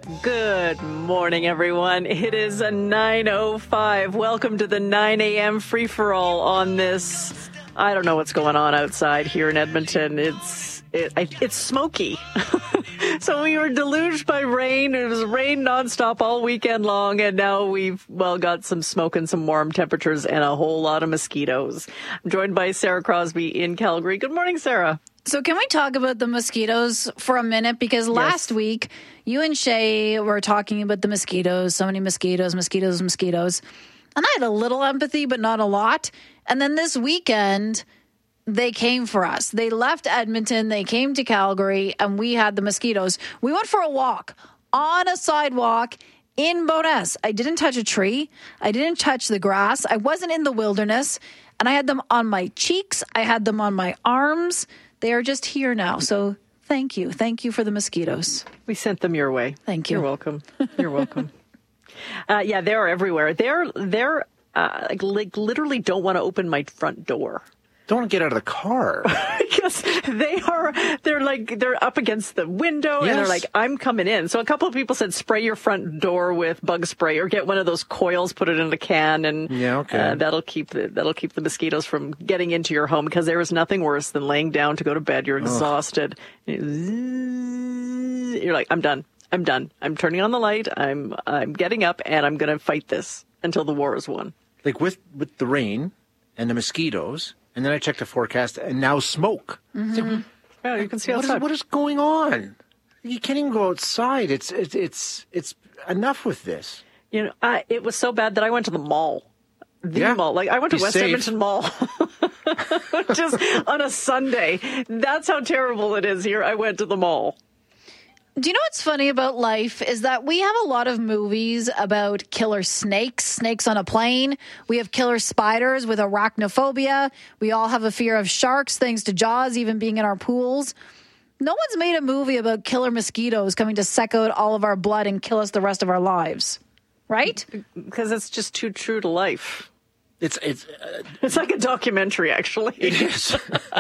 Good morning, everyone. It is a 9:05. Welcome to the 9 a.m. free-for-all on this. I don't know what's going on outside here in Edmonton. It's smoky. So we were deluged by rain. It was rain nonstop all weekend long, and now we've, got some smoke and some warm temperatures and a whole lot of mosquitoes. I'm joined by Sarah Crosby in Calgary. Good morning, Sarah. So can we talk about the mosquitoes for a minute? Because last week, you and Shay were talking about the mosquitoes, so many mosquitoes. And I had a little empathy, but not a lot. And then this weekend, they came for us. They left Edmonton, they came to Calgary, and we had the mosquitoes. We went for a walk on a sidewalk in Bowness. I didn't touch a tree. I didn't touch the grass. I wasn't in the wilderness. And I had them on my cheeks. I had them on my arms. They are just here now. So thank you. Thank you for the mosquitoes. We sent them your way. Thank you. You're welcome. You're welcome. They're everywhere. They're literally don't want to open my front door. Don't want to get out of the car. Because they're up against the window and they're like, I'm coming in. So a couple of people said spray your front door with bug spray or get one of those coils, put it in a can, and that'll keep the mosquitoes from getting into your home, because there is nothing worse than laying down to go to bed. You're exhausted. You're like, I'm done. I'm turning on the light. I'm getting up and I'm going to fight this until the war is won. Like with the rain and the mosquitoes. And then I checked the forecast, and now smoke. Mm-hmm. Yeah, you can see outside. What is going on? You can't even go outside. It's enough with this. You know, it was so bad that I went to the mall. Mall. Like, I went to West Edmonton Mall just on a Sunday. That's how terrible it is here. I went to the mall. Do you know what's funny about life is that we have a lot of movies about killer snakes on a plane. We have killer spiders with arachnophobia. We all have a fear of sharks, thanks to Jaws even being in our pools. No one's made a movie about killer mosquitoes coming to suck out all of our blood and kill us the rest of our lives. Right? Because it's just too true to life. It's like a documentary, actually. It is.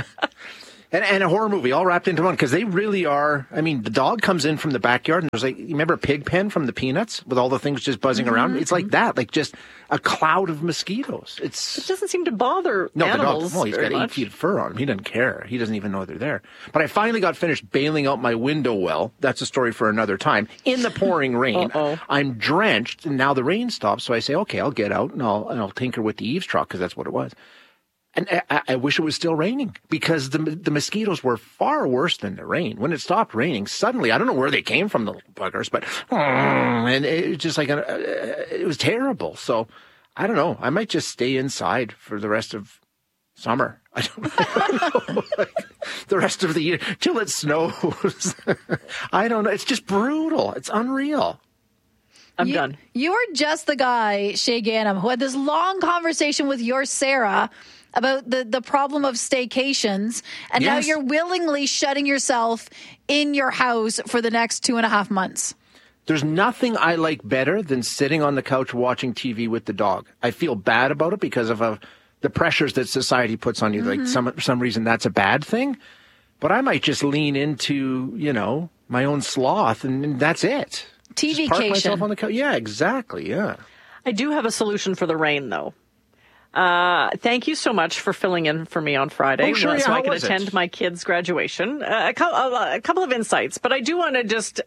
And a horror movie all wrapped into one, because they really are. I mean, the dog comes in from the backyard, and there's you remember Pigpen from the Peanuts with all the things just buzzing around? It's like that, like just a cloud of mosquitoes. It doesn't seem to bother animals. He's got 8 feet of fur on him. He doesn't care. He doesn't even know they're there. But I finally got finished bailing out my window well. That's a story for another time. In the pouring rain, I'm drenched, and now the rain stops. So I say, okay, I'll get out and I'll tinker with the eaves truck, because that's what it was. And I wish it was still raining, because the mosquitoes were far worse than the rain. When it stopped raining, suddenly, I don't know where they came from, the little buggers, but and it was just like it was terrible. So I don't know. I might just stay inside for the rest of summer. I don't know. The rest of the year till it snows. I don't know. It's just brutal. It's unreal. I'm done. You are just the guy, Shay Ganem, who had this long conversation with your Sarah about the problem of staycations, and now you're willingly shutting yourself in your house for the next 2.5 months. There's nothing I like better than sitting on the couch watching TV with the dog. I feel bad about it because of the pressures that society puts on you. Mm-hmm. Like for some reason that's a bad thing. But I might just lean into, my own sloth, and that's it. TV-cation. Just park myself on the couch. Yeah, exactly. Yeah. I do have a solution for the rain, though. Thank you so much for filling in for me on Friday, so I could attend my kids' graduation. A couple of insights, but I do want to just,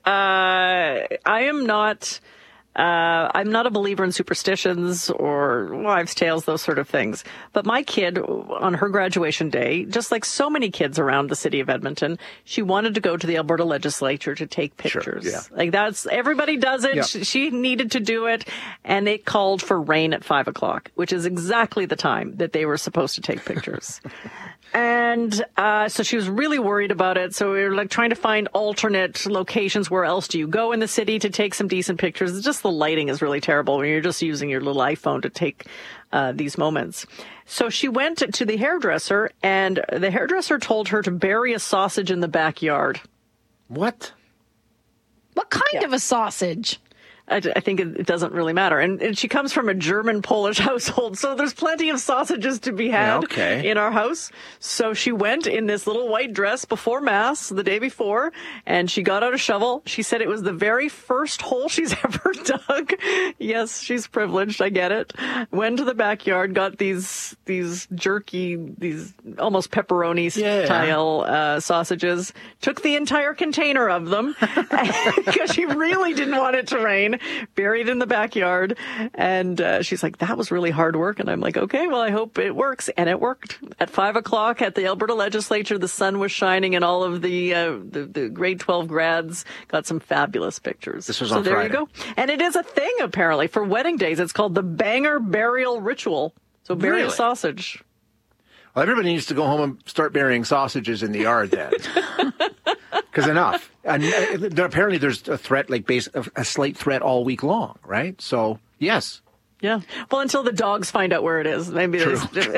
I'm not a believer in superstitions or wives' tales, those sort of things. But my kid, on her graduation day, just like so many kids around the city of Edmonton, she wanted to go to the Alberta legislature to take pictures. Sure, yeah. Like everybody does it. Yeah. She needed to do it. And it called for rain at 5:00, which is exactly the time that they were supposed to take pictures. And so she was really worried about it. So we were trying to find alternate locations. Where else do you go in the city to take some decent pictures? It's just the lighting is really terrible when you're just using your little iPhone to take these moments. So she went to the hairdresser, and the hairdresser told her to bury a sausage in the backyard. What? What kind of a sausage? I think it doesn't really matter. And she comes from a German-Polish household, so there's plenty of sausages to be had in our house. So she went in this little white dress before Mass the day before, and she got out a shovel. She said it was the very first hole she's ever dug. Yes, she's privileged. I get it. Went to the backyard, got these jerky, these almost pepperoni style sausages, took the entire container of them because she really didn't want it to rain, buried in the backyard. And she's like, that was really hard work. And I'm like, okay, well, I hope it works. And it worked. At 5 o'clock at the Alberta Legislature, the sun was shining, and all of the grade 12 grads got some fabulous pictures. This was on Friday. Friday. You go. And it is a thing, apparently, for wedding days. It's called the Banger Burial Ritual. So bury a sausage. Well, everybody needs to go home and start burying sausages in the yard then. Because enough. And apparently there's a threat, a slight threat all week long, right? So, yes. Yeah. Well, until the dogs find out where it is. Maybe or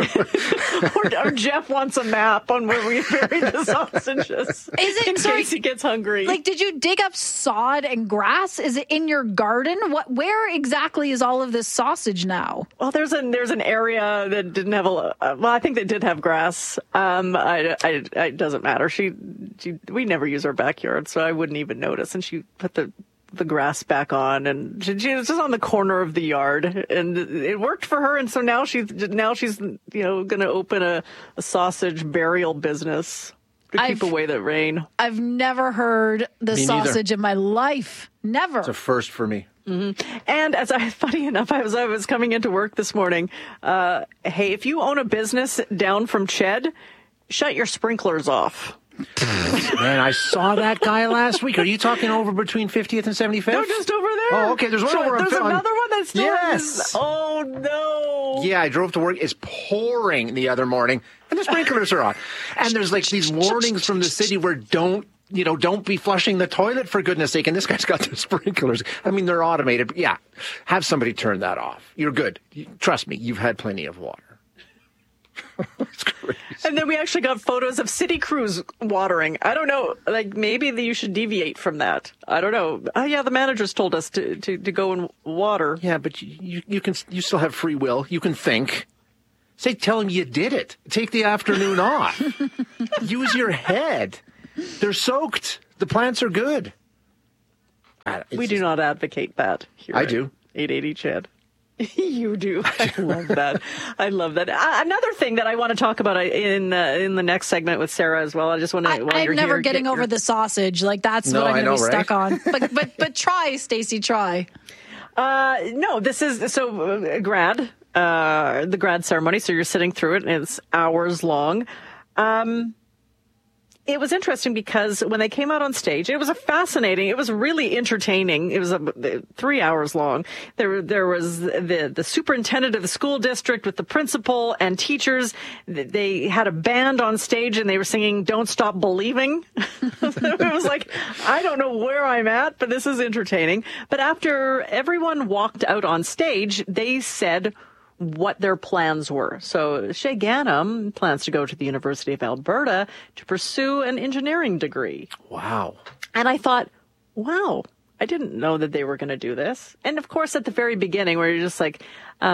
Jeff wants a map on where we buried the sausages. In case he gets hungry. Like, did you dig up sod and grass? Is it in your garden? Where exactly is all of this sausage now? Well, there's an area that didn't have I think they did have grass. It doesn't matter. We never use our backyard, so I wouldn't even notice. And she put the grass back on, and she was just on the corner of the yard, and it worked for her. And so now she's going to open a sausage burial business to keep away the rain. I've never heard the sausage in my life. Never. It's a first for me. Mm-hmm. And funny enough, I was coming into work this morning. Hey, if you own a business down from Ched, shut your sprinklers off. Man, I saw that guy last week. Are you talking over between 50th and 75th? No, just over there. Oh, okay. There's one over. There's another one that's still. Yes. Oh no. Yeah, I drove to work. It's pouring the other morning, and the sprinklers are on. And there's these warnings from the city where don't be flushing the toilet, for goodness sake. And this guy's got the sprinklers. I mean, they're automated. But yeah, have somebody turn that off. You're good. Trust me, you've had plenty of water. It's crazy. And then we actually got photos of city crews watering. I don't know, maybe you should deviate from that. I don't know. Oh yeah, the managers told us to go and water. Yeah, but you still have free will. You can think. Tell them you did it. Take the afternoon off. Use your head. They're soaked. The plants are good. We do not advocate that here. I do. 880 Ched. You do. I love that. I love that. Another thing that I want to talk about in the next segment with Sarah as well. I just want to. I'm never getting over the sausage. That's what I'm going to be stuck on. But try, Stacey. Try. No, this is the grad ceremony. So you're sitting through it, and it's hours long. It was interesting because when they came out on stage, it was really entertaining. It was 3 hours long. There was the superintendent of the school district with the principal and teachers. They had a band on stage and they were singing "Don't Stop Believing." It was like, I don't know where I'm at, but this is entertaining. But after everyone walked out on stage, they said what their plans were. So Shay Ghanem plans to go to the University of Alberta to pursue an engineering degree. Wow. And I thought, wow, I didn't know that they were going to do this. And of course, at the very beginning, where you're just like,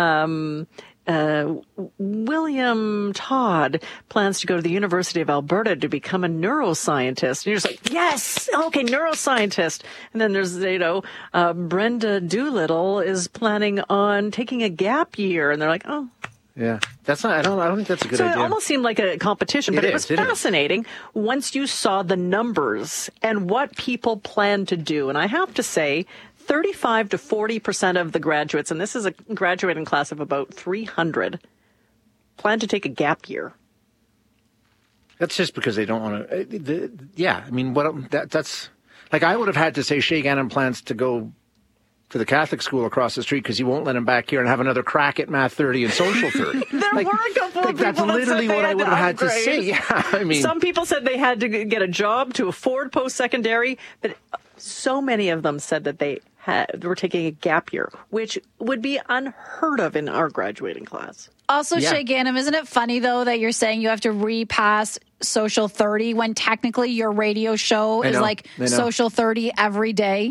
William Todd plans to go to the University of Alberta to become a neuroscientist. And you're just like, yes, okay, neuroscientist. And then there's, Brenda Doolittle is planning on taking a gap year. And they're like, oh. Yeah, that's not. I don't think that's a good idea. So it almost seemed like a competition, but it was fascinating once you saw the numbers and what people plan to do. And I have to say, 35 to 40% of the graduates, and this is a graduating class of about 300, plan to take a gap year. That's just because they don't want to. Yeah, I mean, that's like I would have had to say Shay Ghanem plans to go to the Catholic school across the street because he won't let him back here and have another crack at Math 30 and Social 30. There were a couple of people that's literally what I would have had to say. Yeah, I mean, some people said they had to get a job to afford post-secondary, but so many of them said that they were taking a gap year, which would be unheard of in our graduating class. Also, yeah. Shay Ghanem, isn't it funny, though, that you're saying you have to repass Social 30 when technically your radio show is like Social 30 every day?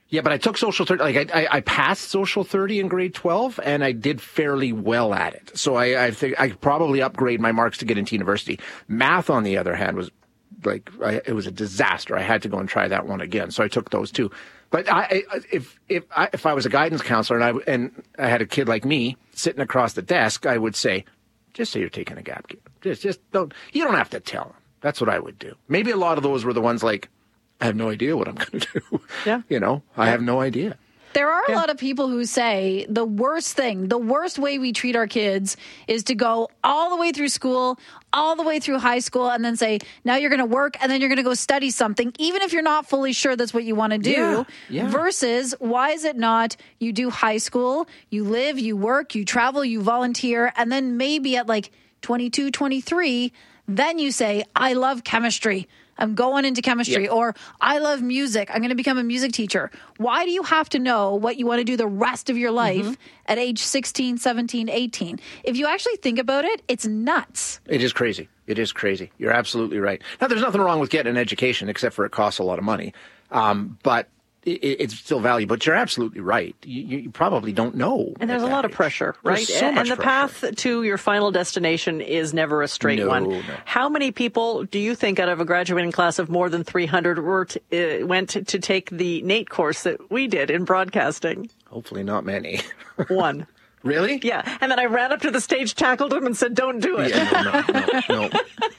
Yeah, but I took Social 30. Like I passed Social 30 in grade 12, and I did fairly well at it. So I think I could probably upgrade my marks to get into university. Math, on the other hand, was like it was a disaster. I had to go and try that one again. So I took those two. But if I was a guidance counselor and I had a kid like me sitting across the desk, I would say, just say you're taking a gap year. Just don't. You don't have to tell them. That's what I would do. Maybe a lot of those were the ones like, I have no idea what I'm going to do. Yeah. I have no idea. There are a lot of people who say the worst way we treat our kids is to go all the way through school, all the way through high school, and then say, now you're going to work, and then you're going to go study something, even if you're not fully sure that's what you want to do. Yeah. Versus, why is it not you do high school, you live, you work, you travel, you volunteer, and then maybe at like 22, 23, then you say, I love chemistry. I'm going into chemistry, or I love music. I'm going to become a music teacher. Why do you have to know what you want to do the rest of your life at age 16, 17, 18? If you actually think about it, it's nuts. It is crazy. It is crazy. You're absolutely right. Now, there's nothing wrong with getting an education, except for it costs a lot of money. But it's still valuable. But you're absolutely right. You probably don't know. And there's a lot of pressure, right? There's so much and the pressure. path to your final destination is never a straight one. No. How many people do you think out of a graduating class of more than 300 went to take the NAIT course that we did in broadcasting? Hopefully not many. One. Really? Yeah. And then I ran up to the stage, tackled him, and said, don't do it. Yeah, no.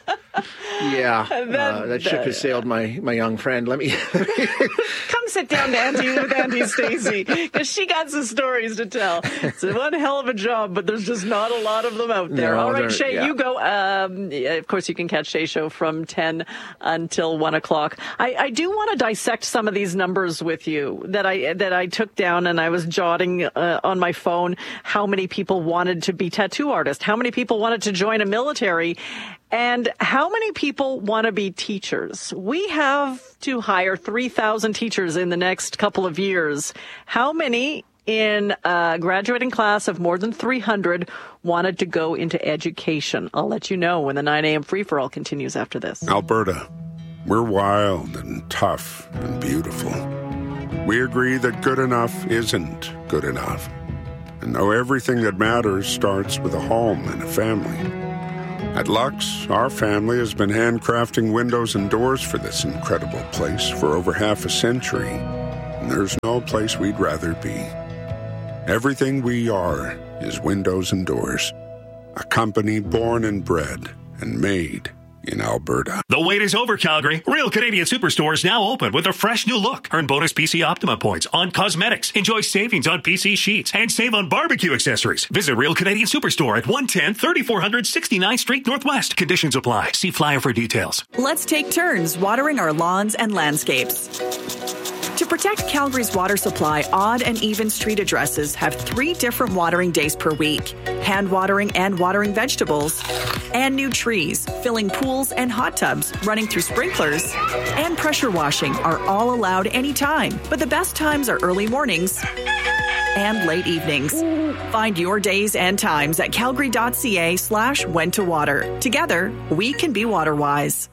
Yeah, that ship has sailed, my young friend. Let me come sit down with Auntie Stacey, because she got some stories to tell. It's one hell of a job, but there's just not a lot of them out there. All right, Shay, you go. Of course, you can catch Shay's show from 10 until 1 o'clock. I do want to dissect some of these numbers with you that I took down, and I was jotting on my phone how many people wanted to be tattoo artists, how many people wanted to join a military, and how many people want to be teachers. We have to hire 3,000 teachers in the next couple of years. How many in a graduating class of more than 300 wanted to go into education? I'll let you know when the 9 a.m. free-for-all continues after this. Alberta, we're wild and tough and beautiful. We agree that good enough isn't good enough. And know everything that matters starts with a home and a family. At Lux, our family has been handcrafting windows and doors for this incredible place for over half a century, and there's no place we'd rather be. Everything we are is windows and doors, a company born and bred and made in Alberta. The wait is over, Calgary. Real Canadian Superstore is now open with a fresh new look. Earn bonus PC Optima points on cosmetics. Enjoy savings on PC sheets and save on barbecue accessories. Visit Real Canadian Superstore at 110 3400 69th Street Northwest. Conditions apply. See flyer for details. Let's take turns watering our lawns and landscapes. To protect Calgary's water supply, odd and even street addresses have 3 different watering days per week. Hand watering and watering vegetables. And new trees, filling pools and hot tubs, running through sprinklers. And pressure washing are all allowed anytime. But the best times are early mornings and late evenings. Find your days and times at calgary.ca/when to water. Together, we can be water wise.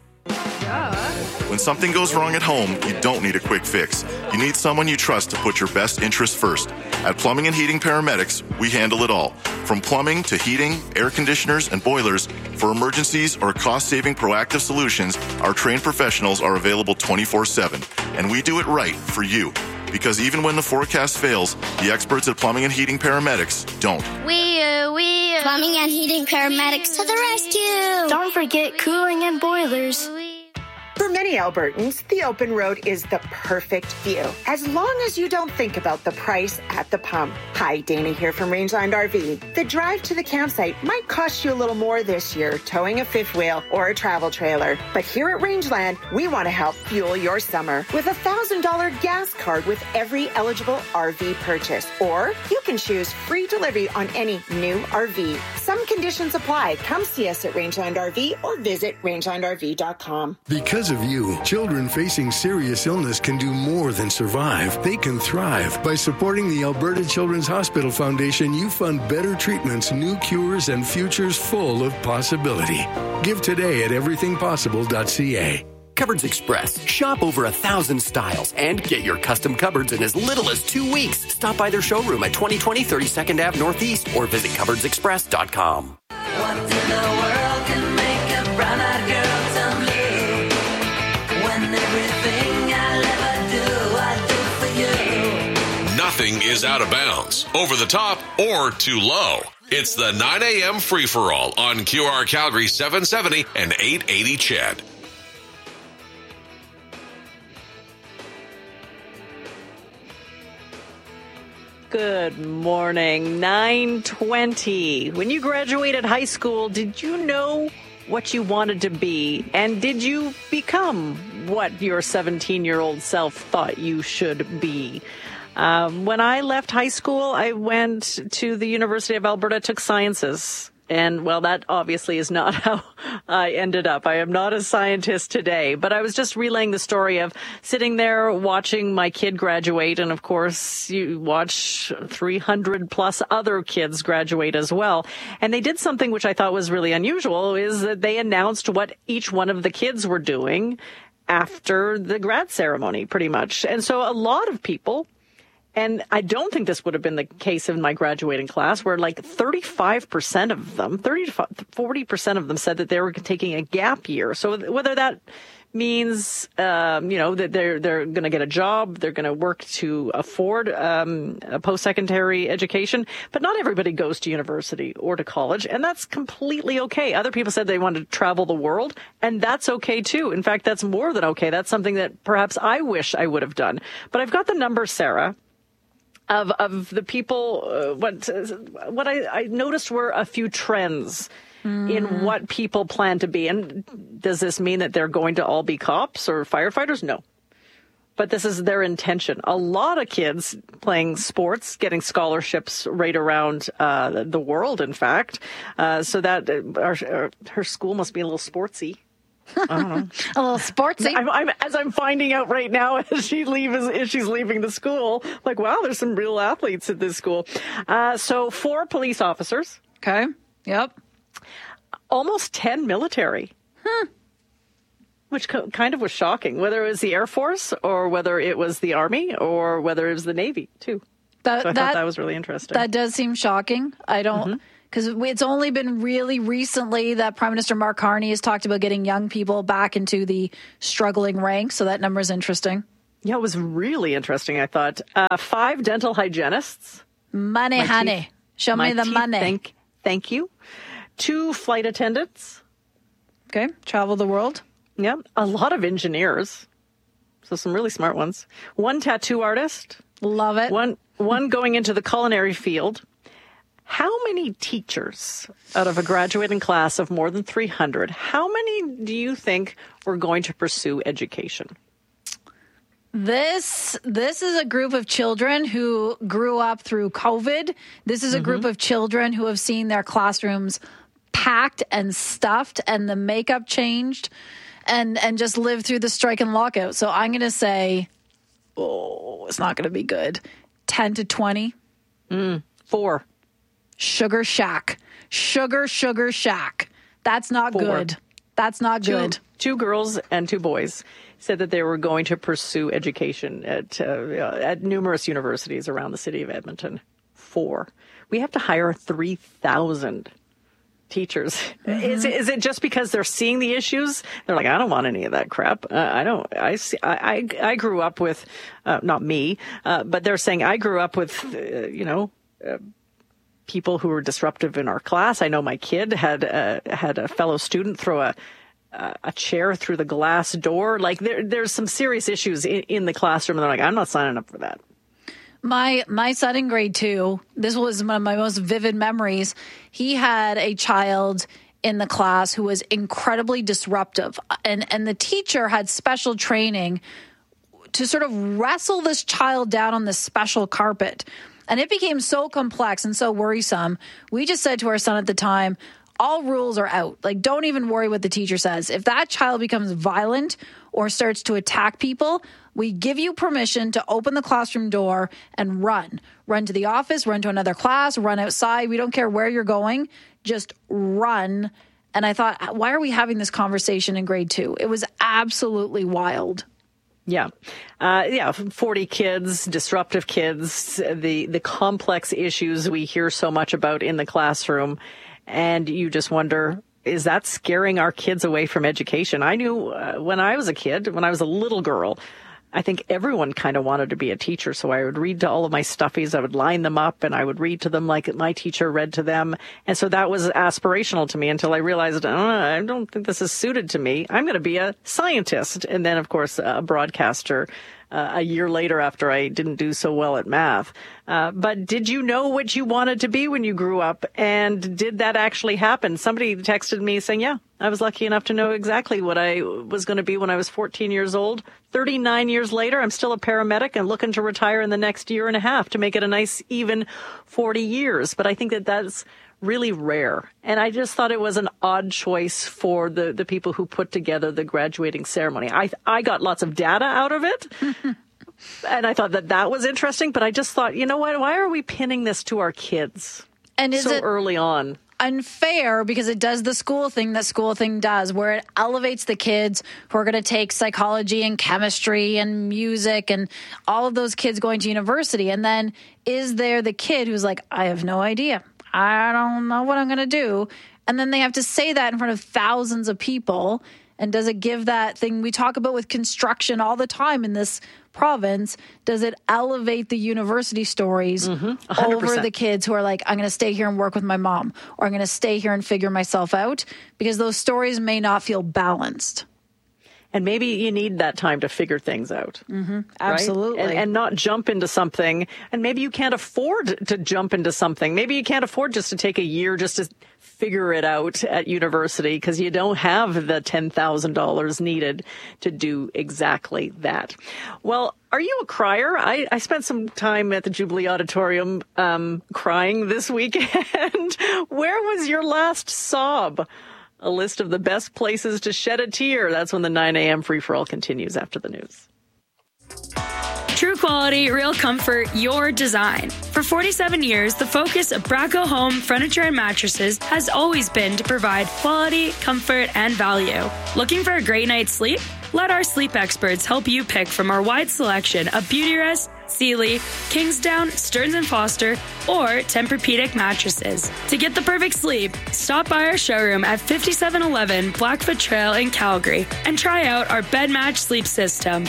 When something goes wrong at home, you don't need a quick fix. You need someone you trust to put your best interests first. At Plumbing and Heating Paramedics, we handle it all. From plumbing to heating, air conditioners, and boilers, for emergencies or cost-saving proactive solutions, our trained professionals are available 24/7. And we do it right for you. Because even when the forecast fails, the experts at Plumbing and Heating Paramedics don't. We Plumbing and Heating Paramedics to the rescue. Don't forget cooling and boilers. For many Albertans, the open road is the perfect view, as long as you don't think about the price at the pump. Hi, Dana here from Rangeland RV. The drive to the campsite might cost you a little more this year, towing a fifth wheel or a travel trailer. But here at Rangeland, we want to help fuel your summer with a $1,000 gas card with every eligible RV purchase. Or you can choose free delivery on any new RV. Some conditions apply. Come see us at Rangeland RV or visit rangelandrv.com. Because of you, children facing serious illness can do more than survive. They can thrive. By supporting the Alberta Children's Hospital Foundation, you fund better treatments, new cures, and futures full of possibility. Give today at everythingpossible.ca. Cupboards Express. Shop over 1,000 styles and get your custom cupboards in as little as 2 weeks. Stop by their showroom at 2020 32nd Ave Northeast or visit cupboardsexpress.com. What in the world can make a brown-eyed girl turn blue? When everything I'll ever do, I do for you. Nothing is out of bounds, over the top, or too low. It's the 9 a.m. free-for-all on QR Calgary 770 and 880 CHED. Good morning, 9:20. When you graduated high school, did you know what you wanted to be? And did you become what your 17-year-old self thought you should be? When I left high school, I went to the University of Alberta, took sciences. And, well, that obviously is not how I ended up. I am not a scientist today, but I was just relaying the story of sitting there watching my kid graduate. And, of course, you watch 300 plus other kids graduate as well. And they did something which I thought was really unusual, is that they announced what each one of the kids were doing after the grad ceremony, pretty much. And so a lot of people, and I don't think this would have been the case in my graduating class, where like 35% of them, 30 to 40% of them said that they were taking a gap year. So whether that means, that they're going to get a job, they're going to work to afford a post-secondary education, but not everybody goes to university or to college, and that's completely okay. Other people said they wanted to travel the world, and that's okay too. In fact, that's more than okay. That's something that perhaps I wish I would have done. But I've got the numbers, Sarah, of the people. What I noticed were a few trends in what people plan to be. And does this mean that they're going to all be cops or firefighters? No. But this is their intention. A lot of kids playing sports, getting scholarships right around the world, in fact. So that her school must be a little sportsy. I don't know. A little sportsy. I'm finding out right now as she's leaving the school, like, wow, there's some real athletes at this school. So 4 police officers. Okay. Yep. Almost 10 military. Which kind of was shocking, whether it was the Air Force or whether it was the Army or whether it was the Navy, too. So I thought that was really interesting. That does seem shocking. I don't... Because it's only been really recently that Prime Minister Mark Carney has talked about getting young people back into the struggling ranks. So that number is interesting. Yeah, it was really interesting, I thought. 5 dental hygienists. Money, honey. Show me the money. Thank you. 2 flight attendants. Okay. Travel the world. Yeah. A lot of engineers. So some really smart ones. 1 tattoo artist. Love it. One going into the culinary field. How many teachers out of a graduating class of more than 300, how many do you think were going to pursue education? This is a group of children who grew up through COVID. This is a group of children who have seen their classrooms packed and stuffed and the makeup changed and just lived through the strike and lockout. So I'm going to say, it's not going to be good. 10 to 20. 4. Sugar Shack. Sugar Shack. That's not 4. good. That's not good. 2 girls and 2 boys said that they were going to pursue education at numerous universities around the city of Edmonton. 4. We have to hire 3,000 teachers. Is it just because they're seeing the issues? They're like, I don't want any of that crap. I grew up with, not me, but they're saying I grew up with, people who were disruptive in our class. I know my kid had a fellow student throw a chair through the glass door. Like there's some serious issues in the classroom. And they're like, I'm not signing up for that. My son in grade 2, this was one of my most vivid memories. He had a child in the class who was incredibly disruptive. And the teacher had special training to sort of wrestle this child down on this special carpet. And it became so complex and so worrisome. We just said to our son at the time, all rules are out. Like, don't even worry what the teacher says. If that child becomes violent or starts to attack people, we give you permission to open the classroom door and run. Run to the office, run to another class, run outside. We don't care where you're going. Just run And I thought, why are we having this conversation in grade 2? It was absolutely wild. Yeah. 40 kids, disruptive kids, the complex issues we hear so much about in the classroom. And you just wonder, is that scaring our kids away from education? I knew when I was a kid, when I was a little girl, I think everyone kind of wanted to be a teacher. So I would read to all of my stuffies. I would line them up and I would read to them like my teacher read to them. And so that was aspirational to me until I realized, I don't think this is suited to me. I'm going to be a scientist. And then, of course, a broadcaster a year later after I didn't do so well at math. But did you know what you wanted to be when you grew up? And did that actually happen? Somebody texted me saying, yeah, I was lucky enough to know exactly what I was going to be when I was 14 years old. 39 years later, I'm still a paramedic and looking to retire in the next year and a half to make it a nice, even 40 years. But I think that that's really rare. And I just thought it was an odd choice for the people who put together the graduating ceremony. I got lots of data out of it. And I thought that was interesting. But I just thought, you know what? Why are we pinning this to our kids and is so it early on? Unfair because it does the school thing that school thing does, where it elevates the kids who are going to take psychology and chemistry and music and all of those kids going to university. And then is there the kid who's like, I have no idea. I don't know what I'm going to do. And then they have to say that in front of thousands of people. And does it give that thing we talk about with construction all the time in this province? Does it elevate the university stories over the kids who are like, I'm going to stay here and work with my mom, or I'm going to stay here and figure myself out? Because those stories may not feel balanced. And maybe you need that time to figure things out. Absolutely. Right? And not jump into something. And maybe you can't afford to jump into something. Maybe you can't afford just to take a year just to figure it out at university because you don't have the $10,000 needed to do exactly that. Well, are you a crier? I spent some time at the Jubilee Auditorium crying this weekend. Where was your last sob? A list of the best places to shed a tear. That's when the 9 a.m. free-for-all continues after the news. True quality, real comfort, your design. For 47 years, the focus of Braco Home Furniture and Mattresses has always been to provide quality, comfort, and value. Looking for a great night's sleep? Let our sleep experts help you pick from our wide selection of Beautyrest, Sealy, Kingsdown, Stearns & Foster, or Tempur-Pedic mattresses. To get the perfect sleep, stop by our showroom at 5711 Blackfoot Trail in Calgary and try out our Bed Match sleep system.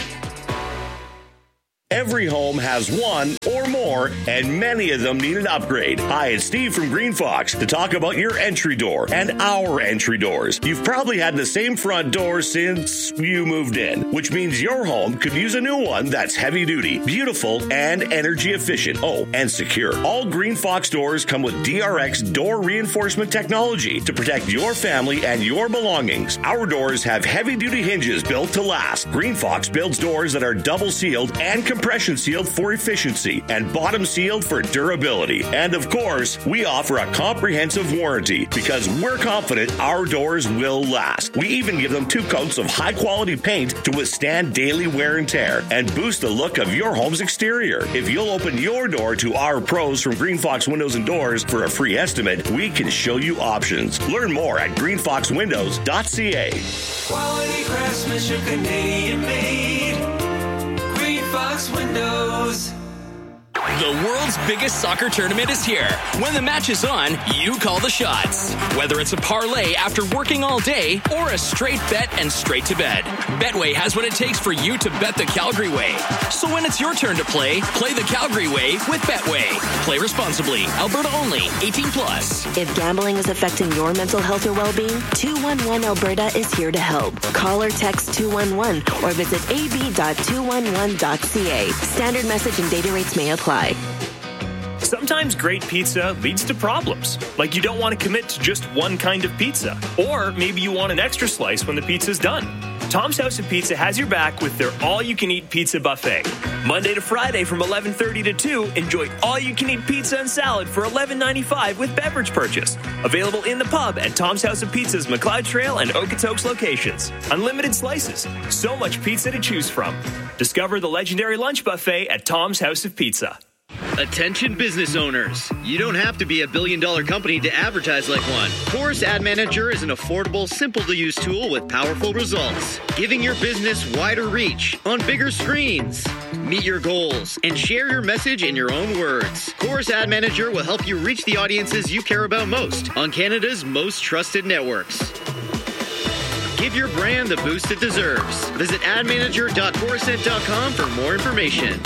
Every home has one or more, and many of them need an upgrade. Hi, it's Steve from Green Fox to talk about your entry door and our entry doors. You've probably had the same front door since you moved in, which means your home could use a new one that's heavy duty, beautiful, and energy efficient. Oh, and secure. All Green Fox doors come with DRX door reinforcement technology to protect your family and your belongings. Our doors have heavy duty hinges built to last. Green Fox builds doors that are double sealed and compression sealed for efficiency and bottom sealed for durability. And of course, we offer a comprehensive warranty because we're confident our doors will last. We even give them 2 coats of high quality paint to withstand daily wear and tear and boost the look of your home's exterior. If you'll open your door to our pros from Green Fox Windows and Doors for a free estimate, we can show you options. Learn more at greenfoxwindows.ca. Quality craftsmanship, Canadian made. Green Fox Windows. The world's biggest soccer tournament is here. When the match is on, you call the shots. Whether it's a parlay after working all day or a straight bet and straight to bed, Betway has what it takes for you to bet the Calgary way. So when it's your turn to play the Calgary way with Betway. Play responsibly. Alberta only. 18 plus. If gambling is affecting your mental health or well-being, 211 Alberta is here to help. Call or text 211 or visit ab.211.ca. Standard message and data rates may apply. Sometimes great pizza leads to problems, like you don't want to commit to just one kind of pizza, or maybe you want an extra slice when the pizza's done. Tom's House of Pizza has your back with their all-you-can-eat pizza buffet. Monday to Friday from 11:30 to 2, enjoy all-you-can-eat pizza and salad for $11.95 with beverage purchase. Available in the pub at Tom's House of Pizza's McLeod Trail and Okotoks locations. Unlimited slices, so much pizza to choose from. Discover the legendary lunch buffet at Tom's House of Pizza. Attention business owners. You don't have to be a billion-dollar company to advertise like one. Chorus Ad Manager is an affordable, simple-to-use tool with powerful results, giving your business wider reach on bigger screens. Meet your goals and share your message in your own words. Chorus Ad Manager will help you reach the audiences you care about most on Canada's most trusted networks. Give your brand the boost it deserves. Visit admanager.corusent.com for more information.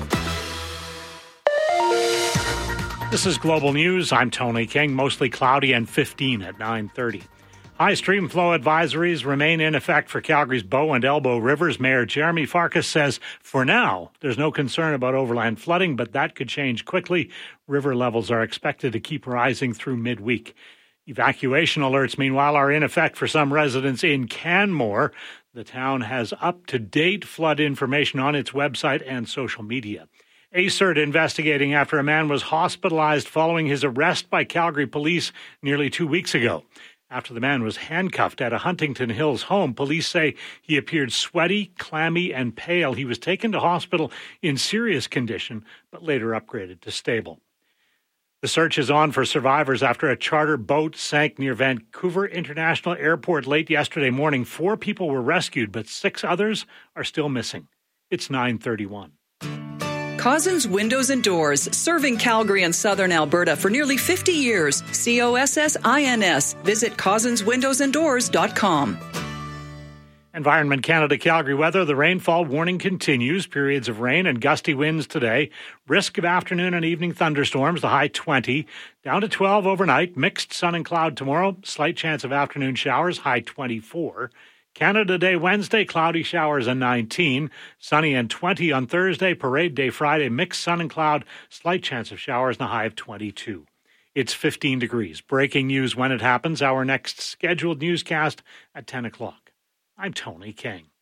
This is Global News. I'm Tony King. Mostly cloudy and 15 at 9:30. High stream flow advisories remain in effect for Calgary's Bow and Elbow rivers. Mayor Jeremy Farkas says for now there's no concern about overland flooding, but that could change quickly. River levels are expected to keep rising through midweek. Evacuation alerts, meanwhile, are in effect for some residents in Canmore. The town has up-to-date flood information on its website and social media. ACERT investigating after a man was hospitalized following his arrest by Calgary police nearly 2 weeks ago. After the man was handcuffed at a Huntington Hills home, police say he appeared sweaty, clammy, and pale. He was taken to hospital in serious condition, but later upgraded to stable. The search is on for survivors after a charter boat sank near Vancouver International Airport late yesterday morning. 4 people were rescued, but 6 others are still missing. It's 9:31. Cozzens Windows and Doors, serving Calgary and southern Alberta for nearly 50 years. COSSINS. Visit CozzensWindowsandDoors.com. Environment Canada Calgary weather. The rainfall warning continues. Periods of rain and gusty winds today. Risk of afternoon and evening thunderstorms. The high 20. Down to 12 overnight. Mixed sun and cloud tomorrow. Slight chance of afternoon showers. High 24. Canada Day Wednesday, cloudy showers and 19. Sunny and 20 on Thursday. Parade Day Friday, mixed sun and cloud. Slight chance of showers and a high of 22. It's 15 degrees. Breaking news when it happens. Our next scheduled newscast at 10 o'clock. I'm Tony King.